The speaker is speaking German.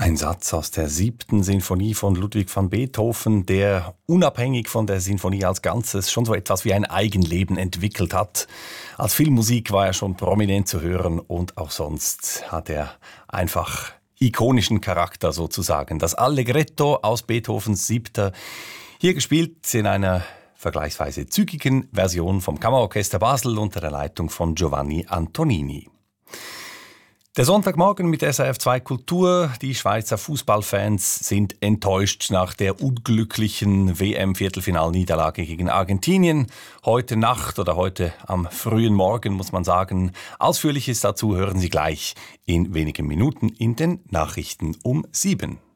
Ein Satz aus der 7. Sinfonie von Ludwig van Beethoven, der unabhängig von der Sinfonie als Ganzes schon so etwas wie ein Eigenleben entwickelt hat. Als Filmmusik war er schon prominent zu hören und auch sonst hat er einfach ikonischen Charakter sozusagen. Das Allegretto aus Beethovens 7. Hier gespielt in einer vergleichsweise zügigen Version vom Kammerorchester Basel unter der Leitung von Giovanni Antonini. Der Sonntagmorgen mit SRF 2 Kultur. Die Schweizer Fußballfans sind enttäuscht nach der unglücklichen WM-Viertelfinalniederlage gegen Argentinien. Heute Nacht oder heute am frühen Morgen muss man sagen. Ausführliches dazu hören Sie gleich in wenigen Minuten in den Nachrichten um 7.